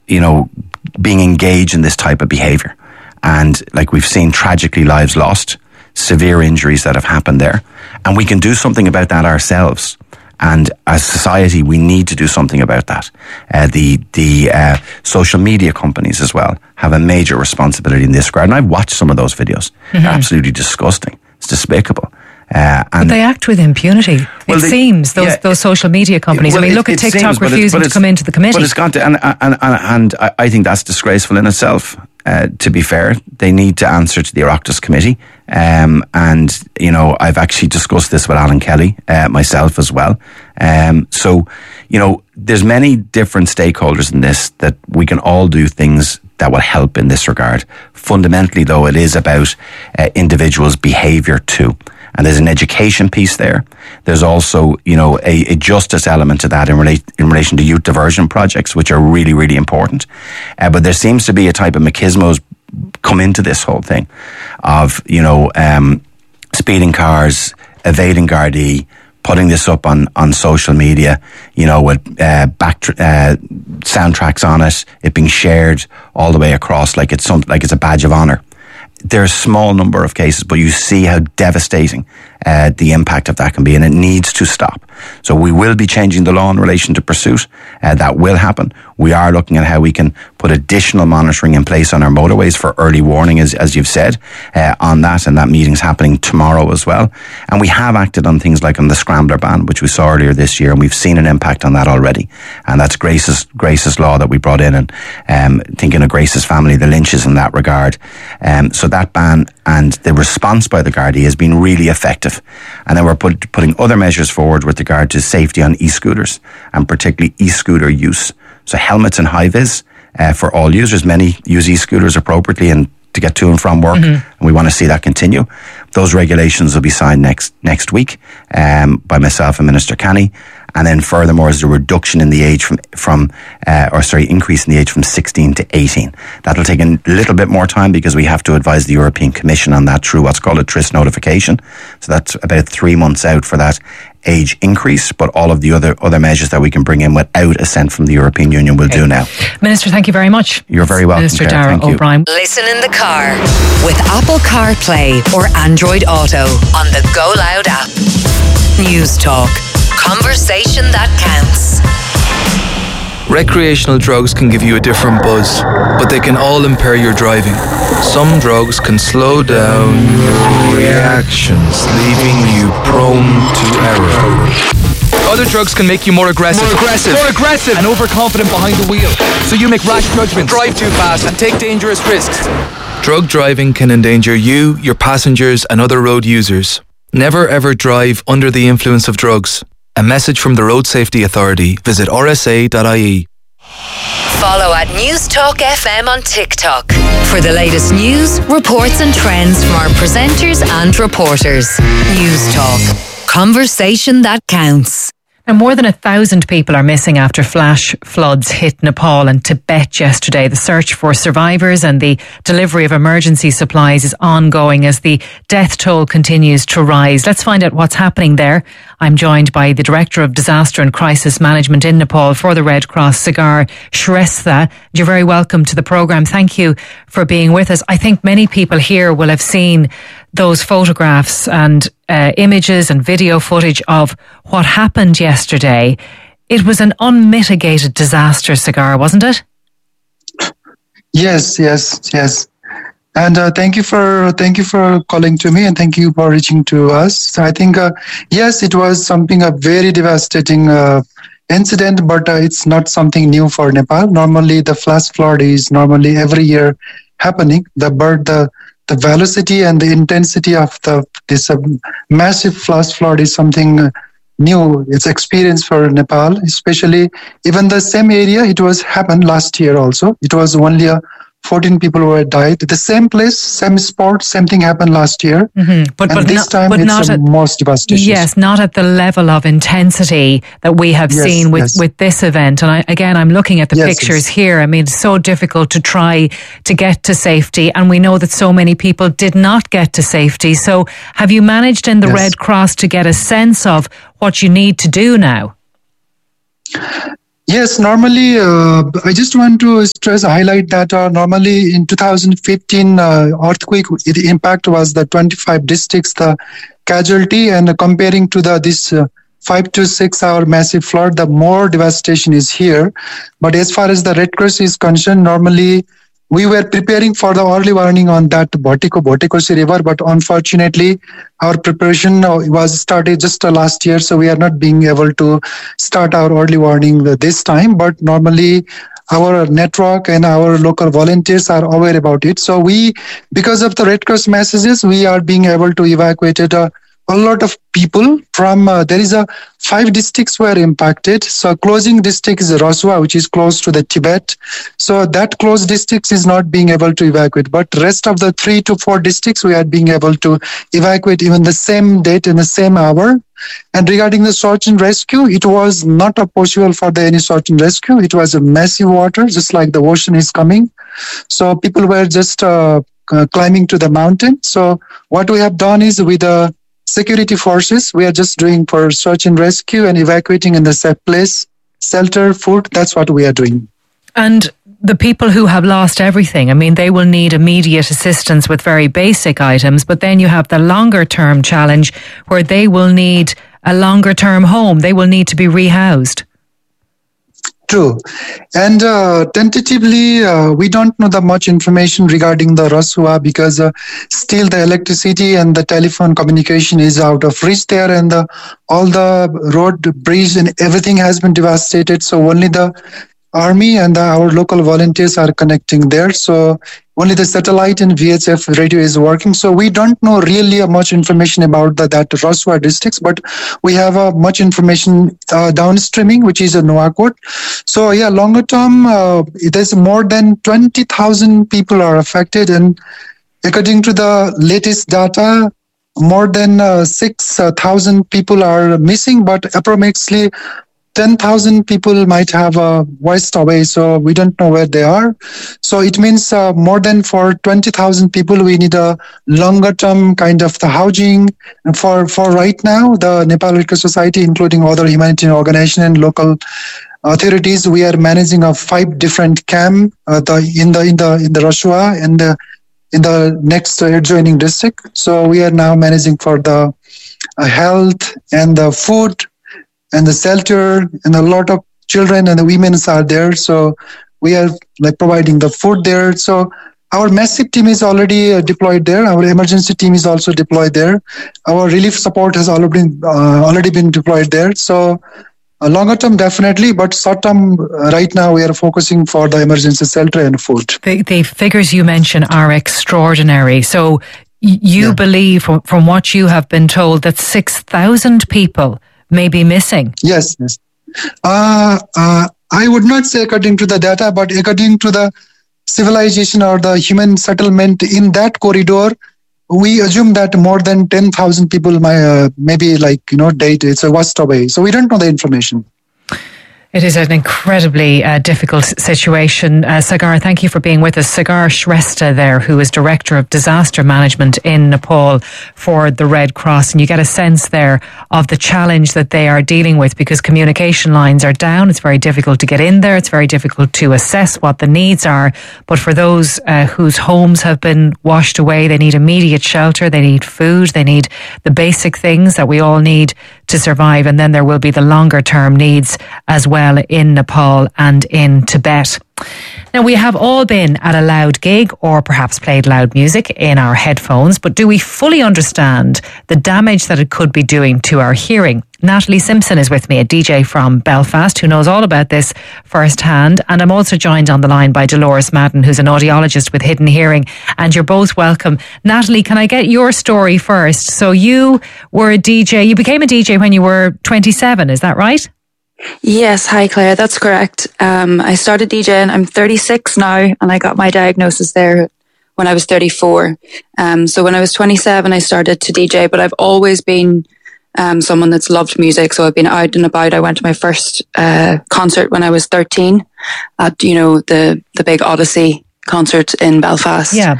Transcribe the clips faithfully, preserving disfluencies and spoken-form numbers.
you know, being engaged in this type of behaviour. And like we've seen, tragically lives lost, severe injuries that have happened there. And we can do something about that ourselves. And as society, we need to do something about that. Uh, the the uh, social media companies as well have a major responsibility in this regard. And I've watched some of those videos. Mm-hmm. They're absolutely disgusting. It's despicable. Uh, and but they act with impunity. Well, it they, seems those yeah, those social media companies. Well, I mean, it, look at TikTok seems, refusing to come into the committee. But it's got to, and and and, and I think that's disgraceful in itself. Uh, to be fair, they need to answer to the Oireachtas Committee. Um, and, you know, I've actually discussed this with Alan Kelly, uh, myself as well. Um, so, you know, there's many different stakeholders in this that we can all do things that will help in this regard. Fundamentally, though, it is about uh, individuals' behaviour too. And there's an education piece there. There's also, you know, a, a justice element to that in, rela- in relation to youth diversion projects, which are really, really important. Uh, but there seems to be a type of machismos come into this whole thing of, you know, um, speeding cars, evading Gardaí, putting this up on, on social media, you know, with uh, back tr- uh, soundtracks on it, it being shared all the way across like it's something like it's a badge of honour. There's a small number of cases, but you see how devastating uh, the impact of that can be, and it needs to stop. So we will be changing the law in relation to pursuit. Uh, that will happen. We are looking at how we can put additional monitoring in place on our motorways for early warning, as, as you've said, uh, on that, and that meeting's happening tomorrow as well. And we have acted on things like on the scrambler ban, which we saw earlier this year, and we've seen an impact on that already. And that's Grace's, Grace's law that we brought in, and um, thinking of Grace's family, the Lynches in that regard. Um, so that ban and the response by the Gardaí has been really effective. And then we're put, putting other measures forward with regard to safety on e-scooters, and particularly e-scooter use. So helmets and high-vis uh, for all users. Many use e-scooters appropriately and to get to and from work, mm-hmm. and we want to see that continue. Those regulations will be signed next next week um, by myself and Minister Canny. And then furthermore is the reduction in the age from, from uh, or sorry, increase in the age from sixteen to eighteen. That'll take a little bit more time because we have to advise the European Commission on that through what's called a Tris notification. So that's about three months out for that age increase, but all of the other other measures that we can bring in without assent from the European Union will okay. do now. Minister, thank you very much. You're very welcome. Minister Darragh O'Brien. Listen in the car with Apple CarPlay or Android Auto on the Go Loud app. News Talk. Conversation that counts. Recreational drugs can give you a different buzz, but they can all impair your driving. Some drugs can slow down your reactions, leaving you prone to error. Other drugs can make you more aggressive. More aggressive. More aggressive. And overconfident behind the wheel. So you make rash judgments, drive too fast, and take dangerous risks. Drug driving can endanger you, your passengers, and other road users. Never ever drive under the influence of drugs. A message from the Road Safety Authority. Visit r s a dot i e. Follow at News Talk F M on TikTok for the latest news, reports and trends from our presenters and reporters. News Talk. Conversation that counts. And more than a thousand people are missing after flash floods hit Nepal and Tibet yesterday. The search for survivors and the delivery of emergency supplies is ongoing as the death toll continues to rise. Let's find out what's happening there. I'm joined by the Director of Disaster and Crisis Management in Nepal for the Red Cross, Sagar Shrestha. You're very welcome to the programme. Thank you for being with us. I think many people here will have seen those photographs and uh, images and video footage of what happened yesterday. It was an unmitigated disaster, Sagar, wasn't it? Yes, yes, yes. And uh, thank you for thank you for calling to me, and thank you for reaching to us. So I think uh, yes, it was something a very devastating uh, incident, but uh, it's not something new for Nepal. Normally, the flash flood is normally every year happening. The bird the The velocity and the intensity of the this uh, massive flash flood is something uh, new. It's experience for Nepal, especially even the same area. It was happened last year also. It was only a fourteen people who had died. The same place, same spot, same thing happened last year. Mm-hmm. But, and but this not, time but it's not at, most devastation. Yes, not at the level of intensity that we have yes, seen with, yes. with this event. And I, again, I'm looking at the yes, pictures yes. here. I mean, it's so difficult to try to get to safety. And we know that so many people did not get to safety. So have you managed in the yes. Red Cross to get a sense of what you need to do now? Yes, normally, uh, I just want to stress, highlight that uh, normally in two thousand fifteen uh, earthquake, the impact was the twenty-five districts, the casualty, and comparing to the this uh, five to six hour massive flood, the more devastation is here. But as far as the Red Cross is concerned, normally we were preparing for the early warning on that Botiko, Botikosi river, but unfortunately, our preparation uh, was started just uh, last year, so we are not being able to start our early warning this time. But normally, our network and our local volunteers are aware about it. So we, because of the Red Cross messages, we are being able to evacuate uh, a lot of people from, uh, there is a five districts were impacted. So closing district is Rosua, which is close to the Tibet. So that closed districts is not being able to evacuate, but rest of the three to four districts, we are being able to evacuate even the same date in the same hour. And regarding the search and rescue, it was not a possible for the any search and rescue. It was a massive water, just like the ocean is coming. So people were just uh, climbing to the mountain. So what we have done is with the security forces, we are just doing for search and rescue and evacuating in the safe place, shelter, food. That's what we are doing. And the people who have lost everything, I mean, they will need immediate assistance with very basic items, but then you have the longer term challenge where they will need a longer term home. They will need to be rehoused. True. And uh, tentatively, uh, we don't know that much information regarding the Rasua because uh, still the electricity and the telephone communication is out of reach there, and the, all the road, bridge and everything has been devastated. So only the army and the, our local volunteers are connecting there. So only the satellite and V H F radio is working. So we don't know really much information about the, that Rasua districts, but we have uh, much information uh, downstreaming, which is a Nuwakot. So yeah, longer term, uh, there's more than twenty thousand people are affected. And according to the latest data, more than uh, six thousand people are missing, but approximately ten thousand people might have uh, voiced away, so we don't know where they are. So it means uh, more than for twenty thousand people, we need a longer term kind of the housing. And for, for right now, the Nepal Red Cross Society, including other humanitarian organizations and local authorities, we are managing a five different camp uh, the, in the in the in the Rasua and uh, in the next adjoining district. So we are now managing for the uh, health and the food and the shelter, and a lot of children and the women are there. So we are like providing the food there. So our massive team is already uh, deployed there. Our emergency team is also deployed there. Our relief support has already been, uh, already been deployed there. So a longer term, definitely, but short term, uh, right now we are focusing for the emergency shelter and food. The, the figures you mention are extraordinary. So you yeah. believe, from, from what you have been told, that six thousand people may be missing. Yes, yes. Uh, uh, I would not say according to the data, but according to the civilization or the human settlement in that corridor, we assume that more than ten thousand people might, uh, maybe like, you know, date, it's a washed away. So we don't know the information. It is an incredibly uh, difficult situation. Uh, Sagar, thank you for being with us. Sagar Shrestha there, who is Director of Disaster Management in Nepal for the Red Cross. And you get a sense there of the challenge that they are dealing with because communication lines are down. It's very difficult to get in there. It's very difficult to assess what the needs are. But for those uh, whose homes have been washed away, they need immediate shelter. They need food. They need the basic things that we all need to survive. And then there will be the longer term needs as well in Nepal and in Tibet. Now, we have all been at a loud gig or perhaps played loud music in our headphones, but do we fully understand the damage that it could be doing to our hearing? Natalie Simpson is with me, a D J from Belfast who knows all about this firsthand. And I'm also joined on the line by Dolores Madden, who's an audiologist with Hidden Hearing. And you're both welcome. Natalie, can I get your story first? So you were a D J, you became a D J when you were twenty-seven, is that right? Yes, hi Claire, that's correct. Um, I started DJing, I'm thirty-six now, and I got my diagnosis there when I was thirty-four. Um, so when I was twenty-seven, I started to D J, but I've always been um, someone that's loved music. So I've been out and about. I went to my first uh, concert when I was thirteen at, you know, the, the big Odyssey concert in Belfast. Yeah.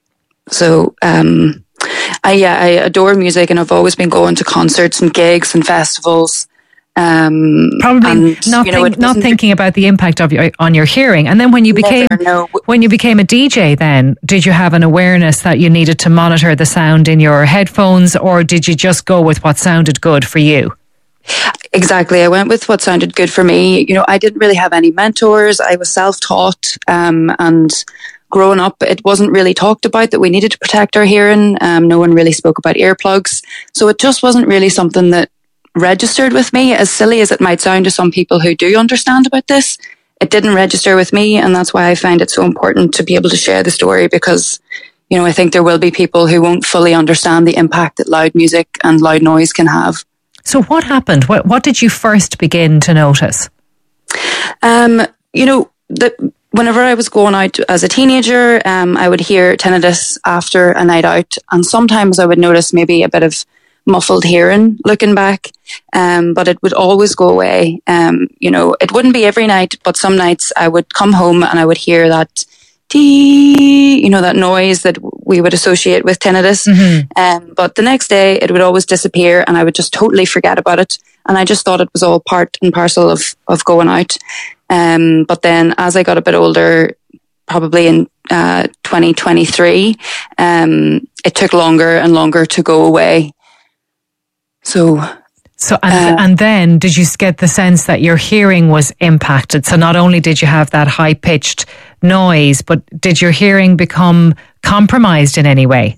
So, um, I, yeah, I adore music, and I've always been going to concerts and gigs and festivals. Um, Probably and, not you know, think, it not wasn't- thinking about the impact of your, on your hearing. And then when you became Never, no. when you became a D J, then did you have an awareness that you needed to monitor the sound in your headphones, or did you just go with what sounded good for you? Exactly. I went with what sounded good for me. You know, I didn't really have any mentors. I was self-taught, um, and growing up, it wasn't really talked about that we needed to protect our hearing. Um, no one really spoke about earplugs. So it just wasn't really something that registered with me. As silly as it might sound to some people who do understand about this, it didn't register with me. And that's why I find it so important to be able to share the story, because, you know, I think there will be people who won't fully understand the impact that loud music and loud noise can have. So what happened? What, what did you first begin to notice? Um, you know, the, whenever I was going out as a teenager, um, I would hear tinnitus after a night out. And sometimes I would notice maybe a bit of muffled hearing looking back. Um, but it would always go away. Um, you know, it wouldn't be every night, but some nights I would come home and I would hear that dee, you know, that noise that we would associate with tinnitus. Mm-hmm. Um, but the next day it would always disappear and I would just totally forget about it. And I just thought it was all part and parcel of, of going out. Um, but then as I got a bit older, probably in uh, twenty twenty-three, um, it took longer and longer to go away. So... So, and, uh, and then did you get the sense that your hearing was impacted? So not only did you have that high-pitched noise, but did your hearing become compromised in any way?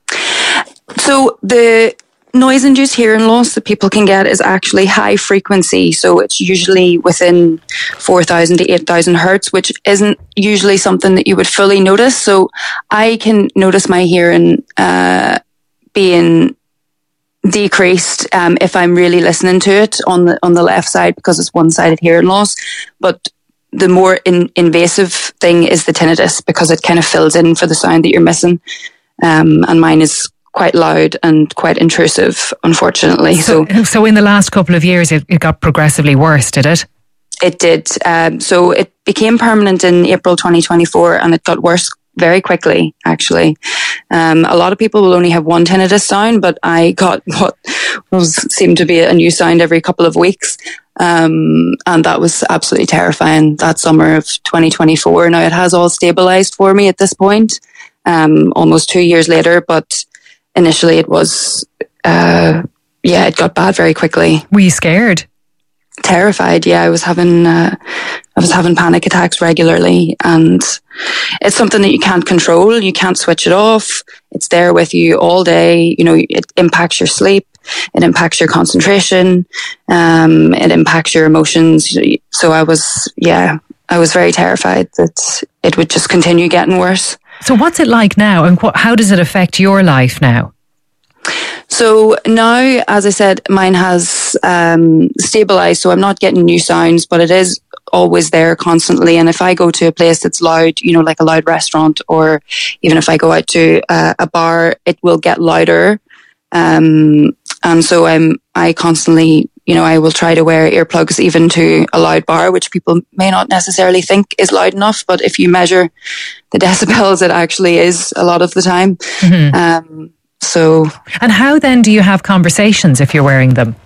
So the noise-induced hearing loss that people can get is actually high frequency. So it's usually within four thousand to eight thousand hertz, which isn't usually something that you would fully notice. So I can notice my hearing uh, being decreased um, if I'm really listening to it on the on the left side, because it's one-sided hearing loss. But the more in, invasive thing is the tinnitus, because it kind of fills in for the sound that you're missing. Um, and mine is quite loud and quite intrusive, unfortunately. So, so, so in the last couple of years, it, it got progressively worse, did it? It did. Um, so it became permanent in April twenty twenty-four, and it got worse very quickly, actually. Um, a lot of people will only have one tinnitus sound, but I got what was seemed to be a new sound every couple of weeks. Um, and that was absolutely terrifying that summer of twenty twenty-four. Now it has all stabilized for me at this point, um, almost two years later, but initially it was, uh, yeah, it got bad very quickly. Were you scared? Terrified. Yeah, I was having, uh, I was having panic attacks regularly, and it's something that you can't control. You can't switch it off. It's there with you all day. You know, it impacts your sleep. It impacts your concentration. Um, it impacts your emotions. So I was, yeah, I was very terrified that it would just continue getting worse. So what's it like now, and what, how does it affect your life now? So now, as I said, mine has um, stabilized, so I'm not getting new sounds, but it is always there constantly. And if I go to a place that's loud, you know, like a loud restaurant, or even if I go out to uh, a bar, it will get louder. Um, and so I'm, I constantly, you know, I will try to wear earplugs even to a loud bar, which people may not necessarily think is loud enough. But if you measure the decibels, it actually is a lot of the time. Mm-hmm. Um, So, and how then do you have conversations if you're wearing them?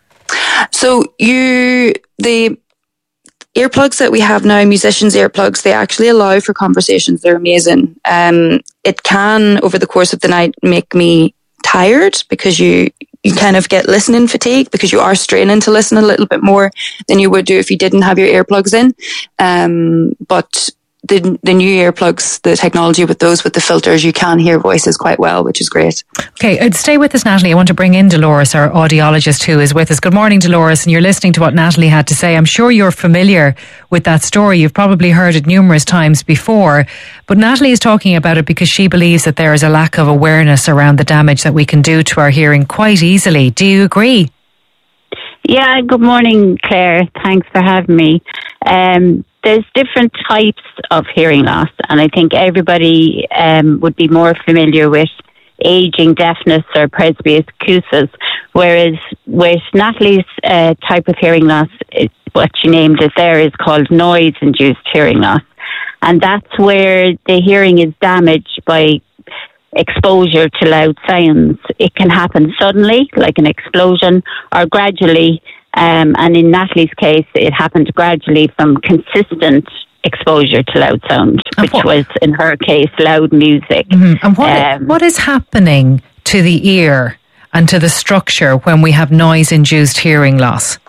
So you, the earplugs that we have now, musicians' earplugs, they actually allow for conversations. They're amazing. Um, it can, over the course of the night, make me tired, because you, you kind of get listening fatigue, because you are straining to listen a little bit more than you would do if you didn't have your earplugs in. Um, but The, the new earplugs, the technology with those, with the filters, you can hear voices quite well, which is great. Okay, uh, stay with us, Natalie. I want to bring in Dolores, our audiologist, who is with us. Good morning, Dolores, and you're listening to what Natalie had to say. I'm sure you're familiar with that story. You've probably heard it numerous times before, but Natalie is talking about it because she believes that there is a lack of awareness around the damage that we can do to our hearing quite easily. Do you agree? Yeah, good morning, Claire. Thanks for having me. Um, there's different types of hearing loss, and I think everybody um, would be more familiar with aging deafness or presbyocusis, whereas with Natalie's uh, type of hearing loss, it, what she named it there is called noise-induced hearing loss. And that's where the hearing is damaged by exposure to loud sounds. It can happen suddenly, like an explosion, or gradually, Um, and in Natalie's case, it happened gradually from consistent exposure to loud sound, which was, in her case, loud music. Mm-hmm. And what, um, what is happening to the ear and to the structure when we have noise-induced hearing loss?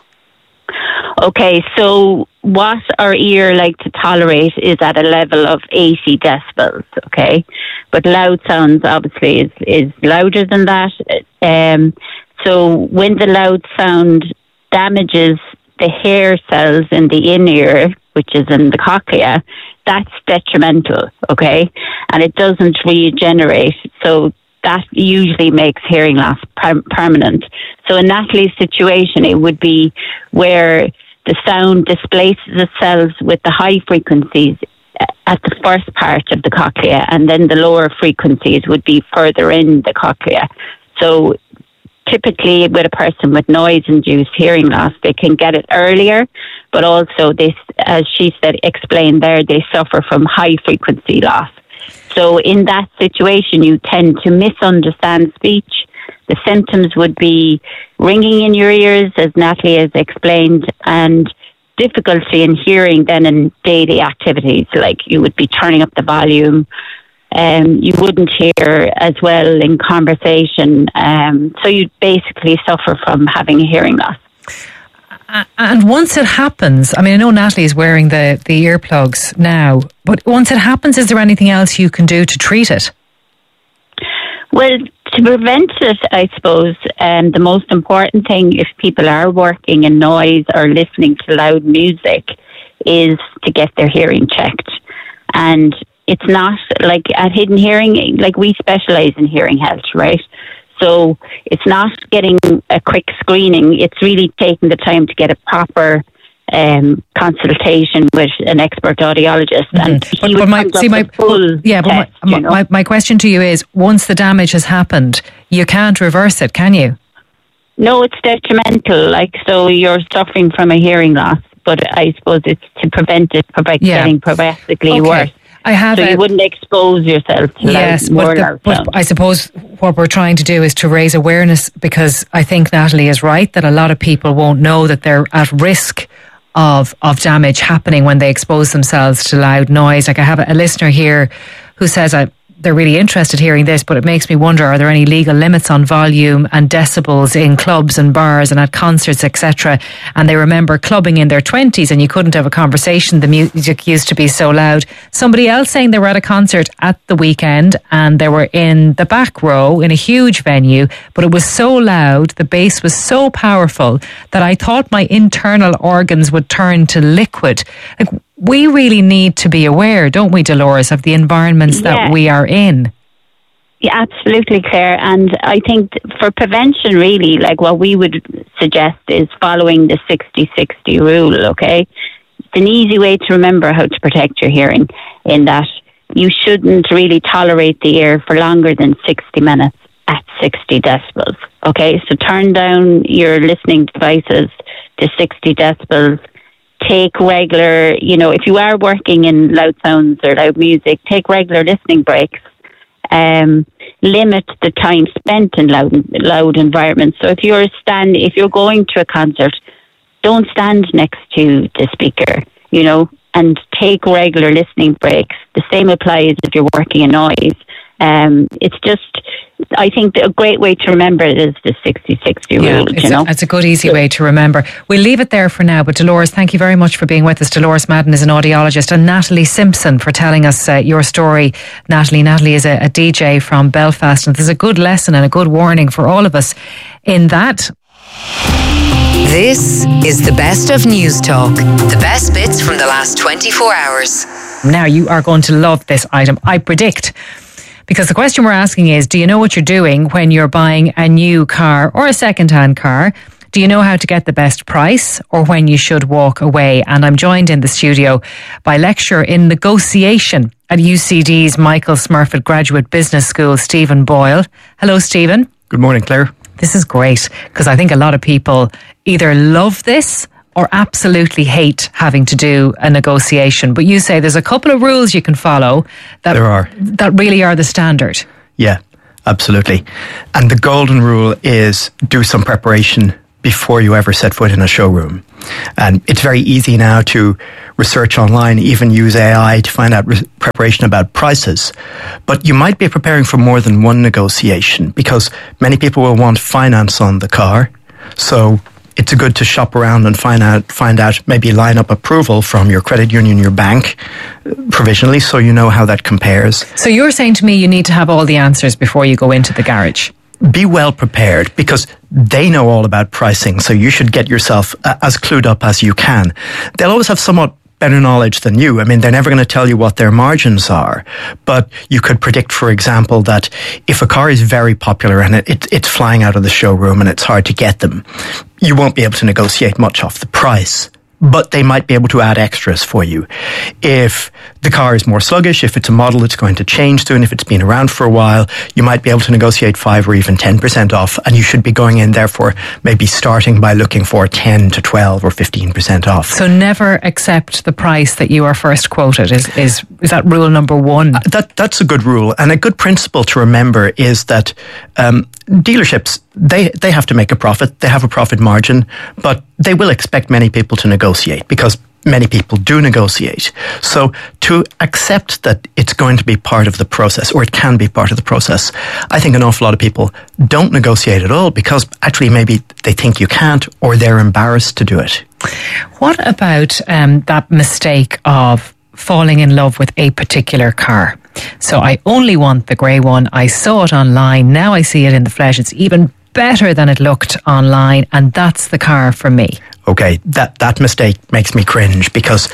Okay, so what our ear like to tolerate is at a level of eighty decibels, okay? But loud sounds obviously is, is louder than that. Um, so when the loud sound damages the hair cells in the in-ear, which is in the cochlea, that's detrimental, okay? And it doesn't regenerate, so that usually makes hearing loss per- permanent. So in Natalie's situation, it would be where the sound displaces the cells with the high frequencies at the first part of the cochlea, and then the lower frequencies would be further in the cochlea. So typically with a person with noise-induced hearing loss, they can get it earlier, but also, they, as she said, explained there, they suffer from high-frequency loss. So in that situation, you tend to misunderstand speech. The symptoms would be ringing in your ears, as Natalie has explained, and difficulty in hearing then in daily activities, like you would be turning up the volume. Um, you wouldn't hear as well in conversation. Um, so you'd basically suffer from having a hearing loss. And once it happens, I mean, I know Natalie is wearing the, the earplugs now, but once it happens, is there anything else you can do to treat it? Well, to prevent it, I suppose, um, the most important thing if people are working in noise or listening to loud music is to get their hearing checked. And it's not like at Hidden Hearing, like we specialise in hearing health, right? So it's not getting a quick screening. It's really taking the time to get a proper um, consultation with an expert audiologist. Mm-hmm. And he but, would but my, see my, full yeah, but test, my, you know? my, my question to you is, once the damage has happened, you can't reverse it, can you? No, it's detrimental. Like, so you're suffering from a hearing loss, but I suppose it's to prevent it from yeah. getting progressively okay. worse. I have so a, you wouldn't expose yourself to yes, loud, more but, the, loud but sound. I suppose what we're trying to do is to raise awareness, because I think Natalie is right that a lot of people won't know that they're at risk of of damage happening when they expose themselves to loud noise. Like I have a, a listener here who says I, they're really interested hearing this, but it makes me wonder, are there any legal limits on volume and decibels in clubs and bars and at concerts, et cetera? And they remember clubbing in their twenties and you couldn't have a conversation. The music used to be so loud. Somebody else saying they were at a concert at the weekend and they were in the back row in a huge venue, but it was so loud, the bass was so powerful that I thought my internal organs would turn to liquid. Like, we really need to be aware, don't we, Dolores, of the environments yeah. that we are in? Yeah, absolutely, Claire. And I think for prevention, really, like what we would suggest is following the sixty sixty rule, okay? It's an easy way to remember how to protect your hearing, in that you shouldn't really tolerate the ear for longer than sixty minutes at sixty decibels, okay? So turn down your listening devices to sixty decibels. Take regular, you know, if you are working in loud sounds or loud music, take regular listening breaks. Um, limit the time spent in loud, loud environments. So if you're stand, if you're going to a concert, don't stand next to the speaker, you know, and take regular listening breaks. The same applies if you're working in noise. Um, it's just, I think a great way to remember it is the sixty sixty yeah, rule, you know. A, it's a good, easy way to remember. We'll leave it there for now, but Dolores, thank you very much for being with us. Dolores Madden is an audiologist, and Natalie Simpson for telling us uh, your story. Natalie, Natalie is a, a D J from Belfast, and there's a good lesson and a good warning for all of us in that. This is the best of News Talk. The best bits from the last twenty-four hours. Now you are going to love this item, I predict. Because the question we're asking is, do you know what you're doing when you're buying a new car or a second-hand car? Do you know how to get the best price or when you should walk away? And I'm joined in the studio by lecturer in negotiation at U C D's Michael Smurfit Graduate Business School, Stephen Boyle. Hello, Stephen. Good morning, Claire. This is great, because I think a lot of people either love this or absolutely hate having to do a negotiation. But you say there's a couple of rules you can follow that, there are. that really are the standard. Yeah, absolutely. And the golden rule is do some preparation before you ever set foot in a showroom. And it's very easy now to research online, even use A I to find out re- preparation about prices. But you might be preparing for more than one negotiation, because many people will want finance on the car. So it's good to shop around and find out, find out, maybe line up approval from your credit union, your bank, provisionally, so you know how that compares. So you're saying to me you need to have all the answers before you go into the garage? Be well prepared, because they know all about pricing, so you should get yourself uh, as clued up as you can. They'll always have somewhat better knowledge than you. I mean, they're never going to tell you what their margins are, but you could predict, for example, that if a car is very popular and it, it, it's flying out of the showroom and it's hard to get them, you won't be able to negotiate much off the price. But they might be able to add extras for you. If the car is more sluggish, if it's a model that's going to change soon, if it's been around for a while, you might be able to negotiate five or even ten percent off, and you should be going in therefore maybe starting by looking for ten to twelve or fifteen percent off. So never accept the price that you are first quoted. Is is, is that rule number one? Uh, that That's a good rule, and a good principle to remember is that um, dealerships, they, they have to make a profit, they have a profit margin, but they will expect many people to negotiate, because many people do negotiate. So to accept that it's going to be part of the process, or it can be part of the process, I think an awful lot of people don't negotiate at all, because actually maybe they think you can't, or they're embarrassed to do it. What about um, that mistake of falling in love with a particular car? So I only want the grey one. I saw it online. Now I see it in the flesh. It's even better than it looked online, and that's the car for me. Okay, that that mistake makes me cringe, because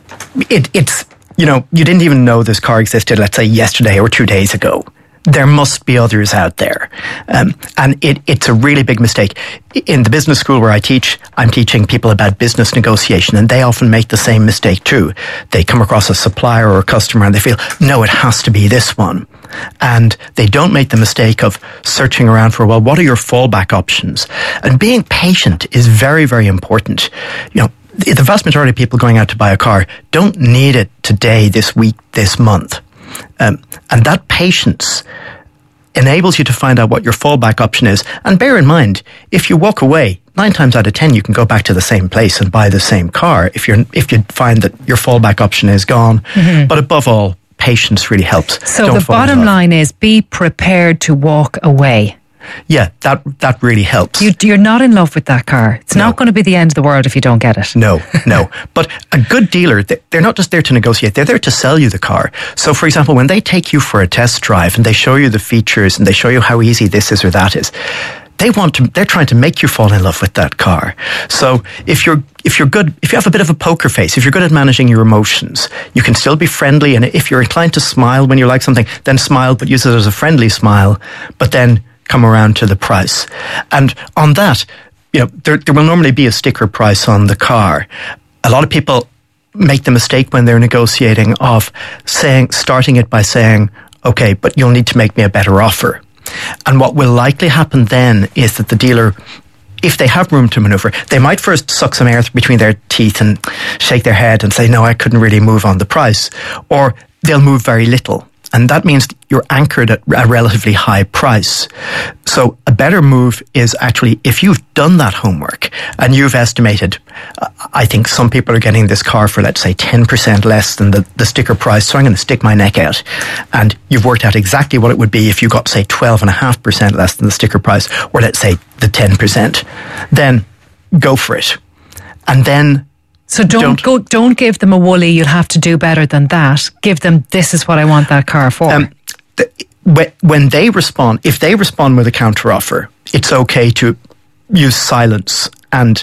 it, it's, you know, you didn't even know this car existed, let's say, yesterday or two days ago. There must be others out there. Um, and it, it's a really big mistake. In the business school where I teach, I'm teaching people about business negotiation, and they often make the same mistake too. They come across a supplier or a customer and they feel, no, it has to be this one. And they don't make the mistake of searching around for, well, what are your fallback options? And being patient is very, very important. You know, the vast majority of people going out to buy a car don't need it today, this week, this month. Um, and that patience enables you to find out what your fallback option is. And bear in mind, if you walk away, nine times out of ten, you can go back to the same place and buy the same car if you're if you find that your fallback option is gone. Mm-hmm. But above all, patience really helps. So Don't the bottom line is, be prepared to walk away. Yeah, that that really helps. You, you're not in love with that car. It's no. not going to be the end of the world if you don't get it. No, no. But a good dealer, they're not just there to negotiate, they're there to sell you the car. So, for example, when they take you for a test drive and they show you the features and they show you how easy this is or that is, they want to, they're trying to make you fall in love with that car. So if you're, if you're good, if you have a bit of a poker face, if you're good at managing your emotions, you can still be friendly. And if you're inclined to smile when you like something, then smile, but use it as a friendly smile. But then come around to the price. And on that, you know, there, there will normally be a sticker price on the car. A lot of people make the mistake when they're negotiating of saying, starting it by saying, okay, but you'll need to make me a better offer. And what will likely happen then is that the dealer, if they have room to maneuver, they might first suck some air between their teeth and shake their head and say, no, I couldn't really move on the price. Or they'll move very little. And that means you're anchored at a relatively high price. So a better move is actually, if you've done that homework and you've estimated, uh, I think some people are getting this car for, let's say, ten percent less than the, the sticker price, so I'm going to stick my neck out. And you've worked out exactly what it would be if you got, say, twelve point five percent less than the sticker price, or let's say the ten percent. Then go for it. And then So don't, don't go. Don't give them a woolly, you'll have to do better than that. Give them, this is what I want that car for. Um, the, when they respond, if they respond with a counter offer, it's okay to use silence and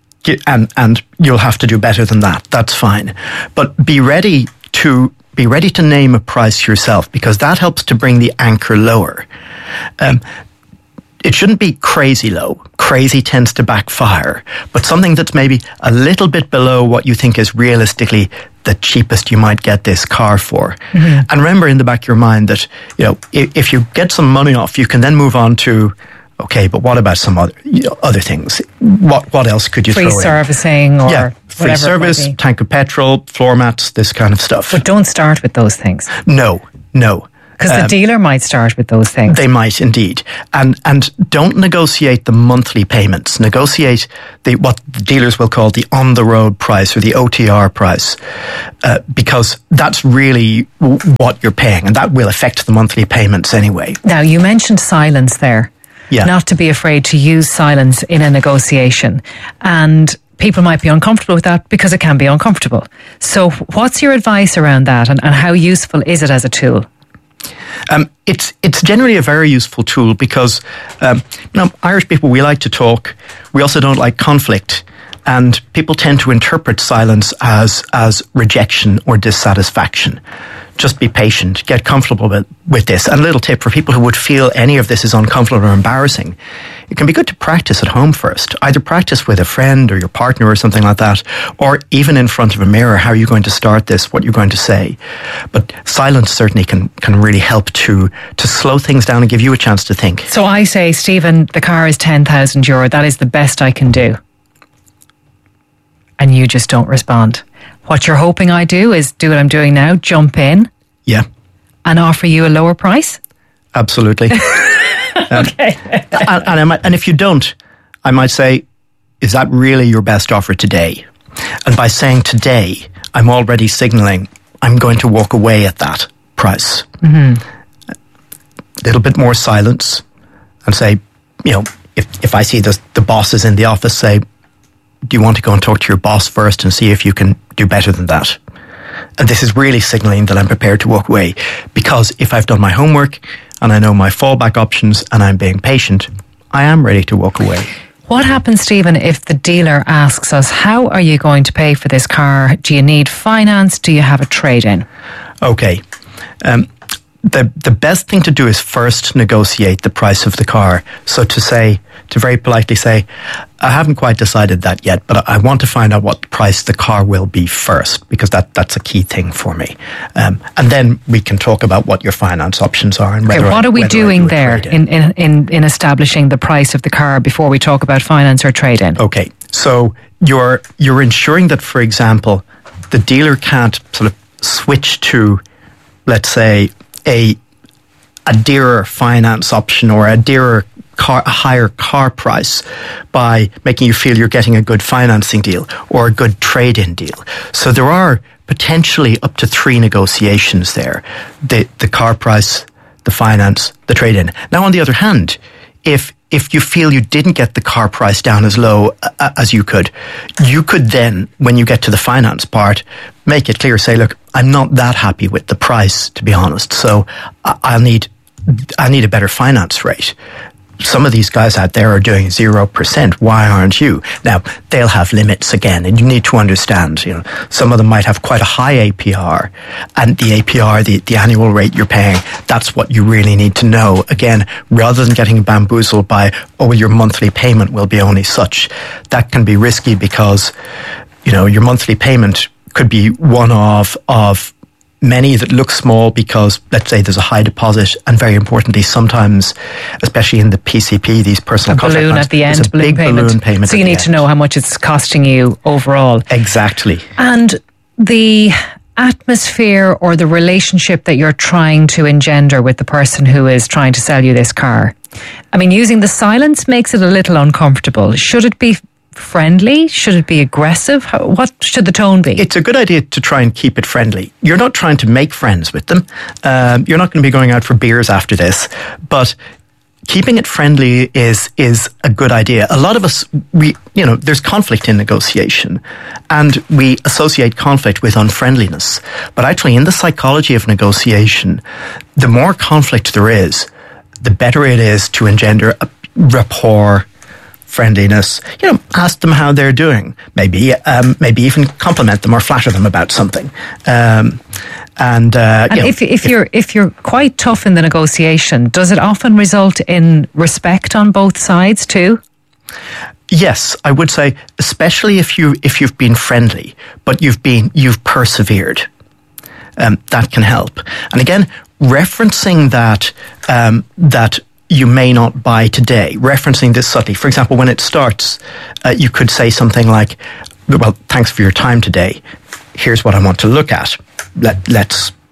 and and you'll have to do better than that. That's fine. But be ready to be ready to name a price yourself, because that helps to bring the anchor lower. Um, It shouldn't be crazy low. Crazy tends to backfire. But something that's maybe a little bit below what you think is realistically the cheapest you might get this car for. Mm-hmm. And remember in the back of your mind that, you know, if, if you get some money off, you can then move on to, okay, but what about some other you know, other things? What what else could you free throw in? Free servicing or yeah, free service, tank of petrol, floor mats, this kind of stuff. But don't start with those things. No, no. Because the um, dealer might start with those things. They might indeed. And and don't negotiate the monthly payments. Negotiate the what the dealers will call the on-the-road price or the O T R price, uh, because that's really w- what you're paying, and that will affect the monthly payments anyway. Now, you mentioned silence there. Yeah. Not to be afraid to use silence in a negotiation. And people might be uncomfortable with that because it can be uncomfortable. So what's your advice around that, and, and how useful is it as a tool? Um, it's it's generally a very useful tool because um, you know, Irish people, we like to talk. We also don't like conflict, and people tend to interpret silence as as rejection or dissatisfaction. Just be patient, get comfortable with, with this. And a little tip for people who would feel any of this is uncomfortable or embarrassing, it can be good to practice at home first. Either practice with a friend or your partner or something like that, or even in front of a mirror, how are you going to start this, what you're going to say. But silence certainly can, can really help to, to slow things down and give you a chance to think. So I say, Stephen, the car is ten thousand euro, that is the best I can do. And you just don't respond. What you're hoping I do is do what I'm doing now, jump in. Yeah. And offer you a lower price? Absolutely. um, okay. and, and, I might, and if you don't, I might say, is that really your best offer today? And by saying today, I'm already signalling I'm going to walk away at that price. Mm-hmm. A little bit more silence and say, you know, if, if I see the, the bosses in the office, say, do you want to go and talk to your boss first and see if you can do better than that? And this is really signalling that I'm prepared to walk away, because if I've done my homework and I know my fallback options and I'm being patient, I am ready to walk away. What happens, Stephen, if the dealer asks us, how are you going to pay for this car? Do you need finance? Do you have a trade-in? Okay. Um, the the best thing to do is first negotiate the price of the car. So to say, to very politely say, I haven't quite decided that yet, but I want to find out what price the car will be first, because that, that's a key thing for me. Um, and then we can talk about what your finance options are. And whether okay, what I, are we doing do there in, in, in, in establishing the price of the car before we talk about finance or trade-in? Okay, so you're you're ensuring that, for example, the dealer can't sort of switch to, let's say, a a dearer finance option or a dearer car, a higher car price by making you feel you're getting a good financing deal or a good trade-in deal. So there are potentially up to three negotiations there: the the car price, the finance, the trade-in. Now, on the other hand, if if you feel you didn't get the car price down as low uh, as you could, you could then, when you get to the finance part, make it clear, say, look, I'm not that happy with the price, to be honest, so I'll need, I need a better finance rate. Some of these guys out there are doing zero percent. Why aren't you? Now, they'll have limits again, and you need to understand, you know, some of them might have quite a high A P R, and the A P R, the, the annual rate you're paying, that's what you really need to know. Again, rather than getting bamboozled by, oh, well, your monthly payment will be only such. That can be risky because, you know, your monthly payment could be one of, of many that look small because, let's say, there's a high deposit, and very importantly, sometimes, especially in the P C P, these personal a contract balloon plans, at the end, there's a balloon big payment. balloon payment. So you need to know how much it's costing you overall. Exactly. And the atmosphere or the relationship that you're trying to engender with the person who is trying to sell you this car. I mean, using the silence makes it a little uncomfortable. Should it be friendly? Should it be aggressive? How, what should the tone be? It's a good idea to try and keep it friendly. You're not trying to make friends with them. Um, you're not going to be going out for beers after this, but keeping it friendly is is a good idea. A lot of us, we you know, there's conflict in negotiation, and we associate conflict with unfriendliness. But actually, in the psychology of negotiation, the more conflict there is, the better it is to engender a rapport, friendliness. You know, ask them how they're doing. Maybe, um, maybe even compliment them or flatter them about something. Um, and uh, and you know, if, if if you're if you're quite tough in the negotiation, does it often result in respect on both sides too? Yes, I would say, especially if you if you've been friendly, but you've been you've persevered. Um, that can help. And again, referencing that um, that. you may not buy today, referencing this subtly. For example, when it starts, uh, you could say something like, well, thanks for your time today. Here's what I want to look at. Let, let's